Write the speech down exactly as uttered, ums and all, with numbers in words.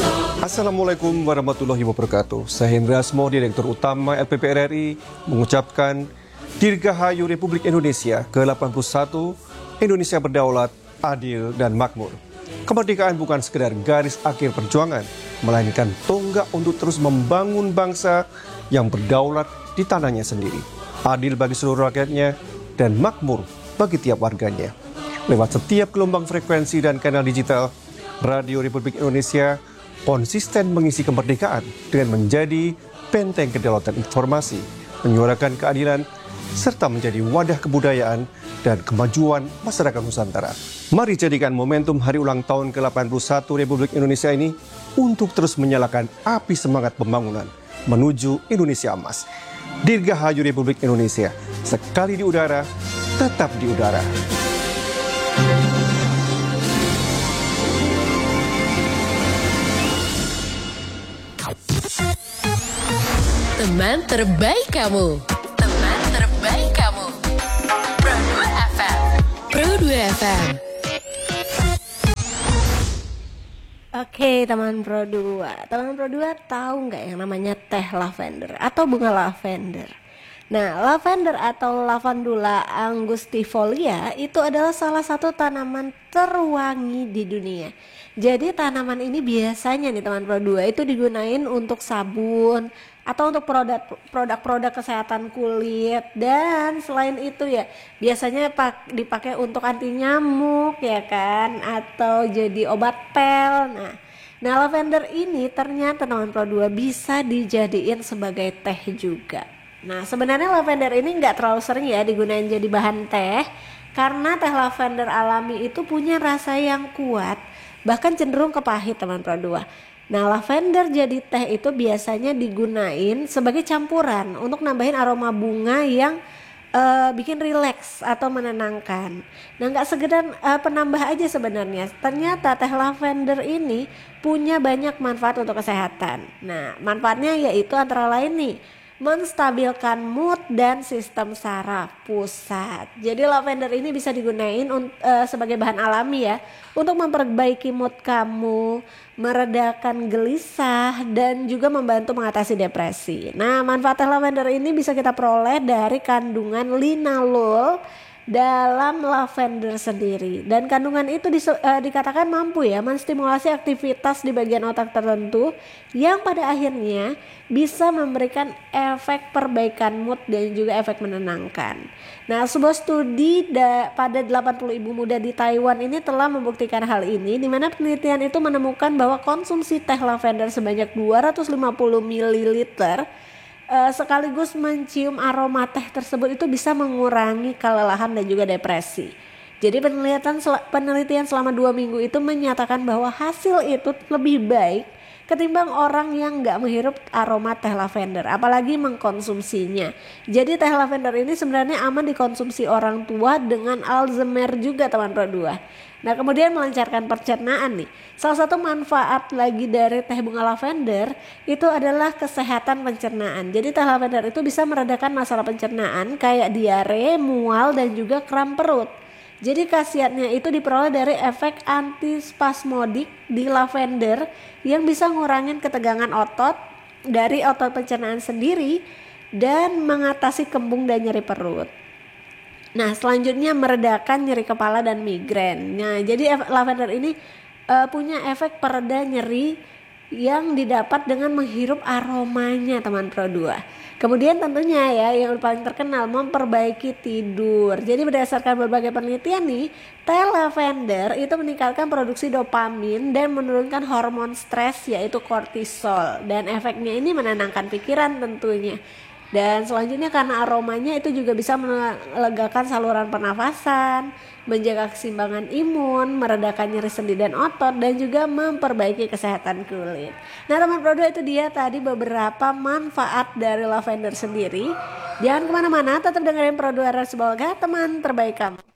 Assalamualaikum warahmatullahi wabarakatuh. Saya Hendra Asmo, Direktur Utama L P P R R I, mengucapkan Dirgahayu Republik Indonesia ke delapan puluh satu, Indonesia berdaulat, adil, dan makmur. Kemerdekaan bukan sekedar garis akhir perjuangan, melainkan tonggak untuk terus membangun bangsa yang berdaulat di tanahnya sendiri, adil bagi seluruh rakyatnya, dan makmur bagi tiap warganya. Lewat setiap gelombang frekuensi dan kanal digital, Radio Republik Indonesia konsisten mengisi kemerdekaan dengan menjadi benteng kedaulatan informasi, menyuarakan keadilan, serta menjadi wadah kebudayaan dan kemajuan masyarakat Nusantara. Mari jadikan momentum hari ulang tahun ke delapan puluh satu Republik Indonesia ini untuk terus menyalakan api semangat pembangunan menuju Indonesia emas. Dirgahayu Republik Indonesia, sekali di udara, tetap di udara. Teman terbaik kamu. Teman terbaik kamu. Pro dua F M. Pro dua F M. Oke teman Pro dua. Teman Pro dua tahu nggak yang namanya teh lavender atau bunga lavender? Nah, lavender atau Lavandula angustifolia itu adalah salah satu tanaman terwangi di dunia. Jadi tanaman ini biasanya nih teman Pro dua itu digunain untuk sabun atau untuk produk produk-produk kesehatan kulit, dan selain itu ya biasanya pak, dipakai untuk anti nyamuk ya kan, atau jadi obat pel. Nah, nah lavender ini ternyata teman Pro dua bisa dijadiin sebagai teh juga. Nah sebenarnya lavender ini nggak terlalu sering ya digunain jadi bahan teh, karena teh lavender alami itu punya rasa yang kuat, bahkan cenderung ke pahit teman Pro dua. Nah lavender jadi teh itu biasanya digunain sebagai campuran untuk nambahin aroma bunga yang uh, bikin rileks atau menenangkan. Nah nggak sekedar uh, penambah aja sebenarnya, ternyata teh lavender ini punya banyak manfaat untuk kesehatan. Nah manfaatnya yaitu antara lain nih, menstabilkan mood dan sistem saraf pusat. Jadi lavender ini bisa digunain uh, sebagai bahan alami ya, untuk memperbaiki mood kamu, meredakan gelisah, dan juga membantu mengatasi depresi. Nah manfaat teh lavender ini bisa kita peroleh dari kandungan linalool dalam lavender sendiri, dan kandungan itu di, uh, dikatakan mampu ya menstimulasi aktivitas di bagian otak tertentu yang pada akhirnya bisa memberikan efek perbaikan mood dan juga efek menenangkan. Nah sebuah studi da, pada delapan puluh ibu muda di Taiwan ini telah membuktikan hal ini, di mana penelitian itu menemukan bahwa konsumsi teh lavender sebanyak dua ratus lima puluh mililiter Uh, sekaligus mencium aroma teh tersebut itu bisa mengurangi kelelahan dan juga depresi. Jadi penelitian penelitian selama dua minggu itu menyatakan bahwa hasil itu lebih baik ketimbang orang yang nggak menghirup aroma teh lavender, apalagi mengkonsumsinya. Jadi teh lavender ini sebenarnya aman dikonsumsi orang tua dengan Alzheimer juga teman Pro dua. Nah kemudian melancarkan pencernaan nih. Salah satu manfaat lagi dari teh bunga lavender itu adalah kesehatan pencernaan. Jadi teh lavender itu bisa meredakan masalah pencernaan kayak diare, mual, dan juga kram perut. Jadi khasiatnya itu diperoleh dari efek antispasmodik di lavender yang bisa ngurangin ketegangan otot dari otot pencernaan sendiri dan mengatasi kembung dan nyeri perut. Nah selanjutnya meredakan nyeri kepala dan migrain. Nah jadi lavender ini uh, punya efek pereda nyeri yang didapat dengan menghirup aromanya teman Pro dua. Kemudian tentunya ya yang paling terkenal memperbaiki tidur. Jadi berdasarkan berbagai penelitian nih, teh lavender itu meningkatkan produksi dopamin dan menurunkan hormon stres yaitu kortisol, dan efeknya ini menenangkan pikiran tentunya. Dan selanjutnya karena aromanya itu juga bisa melegakan saluran pernafasan, menjaga keseimbangan imun, meredakan nyeri sendi dan otot, dan juga memperbaiki kesehatan kulit. Nah teman Pro dua, itu dia tadi beberapa manfaat dari lavender sendiri. Jangan kemana-mana, tetap dengerin Pro dua Semoga teman terbaik kamu.